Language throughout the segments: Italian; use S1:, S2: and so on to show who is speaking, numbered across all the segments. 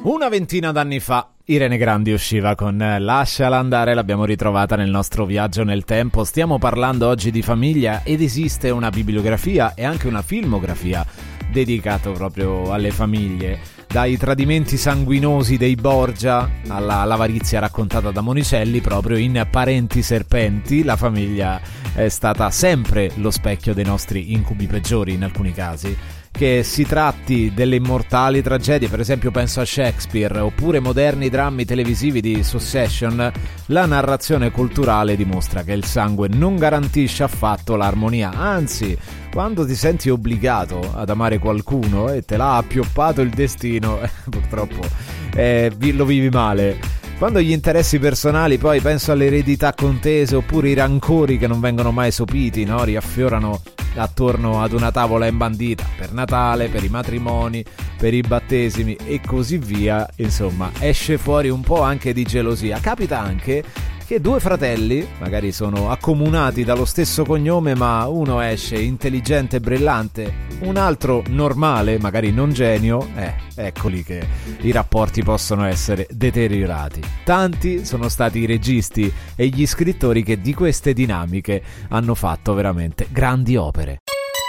S1: Una ventina d'anni fa Irene Grandi usciva con Lasciala andare, l'abbiamo ritrovata nel nostro viaggio nel tempo. Stiamo parlando oggi di famiglia ed esiste una bibliografia e anche una filmografia dedicato proprio alle famiglie. Dai tradimenti sanguinosi dei Borgia all'avarizia raccontata da Monicelli proprio in Parenti Serpenti. La famiglia è stata sempre lo specchio dei nostri incubi peggiori in alcuni casi. Che si tratti delle immortali tragedie, per esempio penso a Shakespeare, oppure moderni drammi televisivi di Succession, la narrazione culturale dimostra che il sangue non garantisce affatto l'armonia. Anzi, quando ti senti obbligato ad amare qualcuno e te l'ha appioppato il destino, purtroppo lo vivi male. Quando gli interessi personali, poi penso alle eredità contese oppure i rancori che non vengono mai sopiti, no? Riaffiorano attorno ad una tavola imbandita per Natale, per i matrimoni, per i battesimi e così via. Insomma, esce fuori un po' anche di gelosia. Capita anche che due fratelli magari sono accomunati dallo stesso cognome, ma uno esce intelligente e brillante, un altro normale, magari non genio. Ecco lì che i rapporti possono essere deteriorati. Tanti sono stati i registi e gli scrittori che di queste dinamiche hanno fatto veramente grandi opere.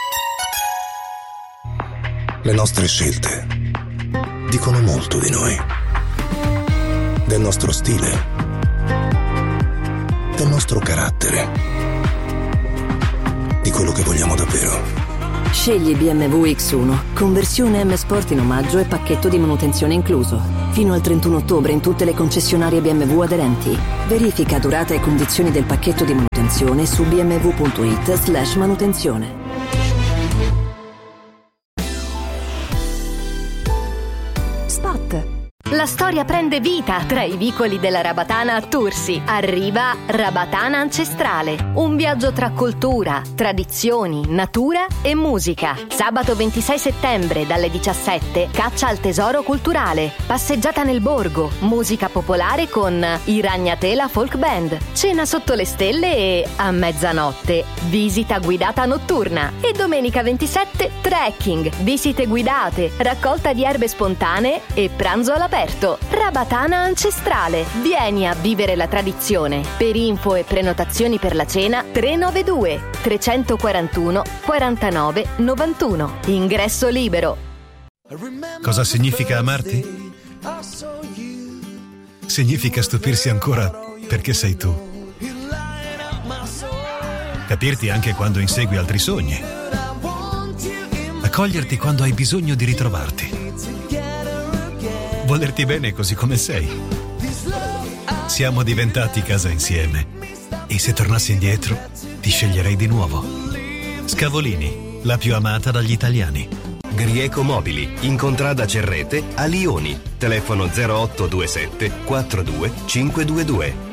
S2: Le nostre scelte dicono molto di noi, del nostro stile, del nostro carattere, di quello che vogliamo davvero.
S3: Scegli BMW X1, conversione M Sport in omaggio e pacchetto di manutenzione incluso. Fino al 31 ottobre in tutte le concessionarie BMW aderenti. Verifica durata e condizioni del pacchetto di manutenzione su bmw.it/manutenzione.
S4: Spot. La storia prende vita tra i vicoli della Rabatana a Tursi. Arriva Rabatana Ancestrale, un viaggio tra cultura, tradizioni, natura e musica. Sabato 26 settembre dalle 17, caccia al tesoro culturale, passeggiata nel borgo, musica popolare con i Ragnatela Folk Band, cena sotto le stelle e, a mezzanotte, visita guidata notturna. E domenica 27, trekking, visite guidate, raccolta di erbe spontanee e pranzo all'aperto. Rabatana Ancestrale. Vieni a vivere la tradizione. Per info e prenotazioni per la cena 392 341 49 91. Ingresso libero.
S5: Cosa significa amarti? Significa stupirsi ancora perché sei tu. Capirti anche quando insegui altri sogni. Accoglierti quando hai bisogno di ritrovarti. Volerti bene così come sei. Siamo diventati casa insieme e se tornassi indietro ti sceglierei di nuovo. Scavolini, la più amata dagli italiani.
S6: Grieco Mobili, in contrada Cerrete a Lioni. Telefono 0827 42 522.